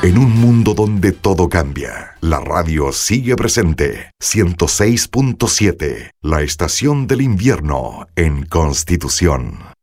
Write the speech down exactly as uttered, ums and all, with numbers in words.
En un mundo donde todo cambia, la radio sigue presente. ciento seis punto siete, la estación del invierno en Constitución.